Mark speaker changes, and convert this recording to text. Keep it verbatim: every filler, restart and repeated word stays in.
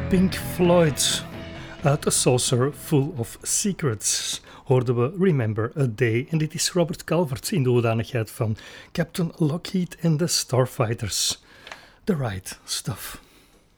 Speaker 1: Pink Floyd. Uit A Saucer Full of Secrets hoorden we Remember a Day. En dit is Robert Calvert in de hoedanigheid van Captain Lockheed en de Starfighters. The Right Stuff.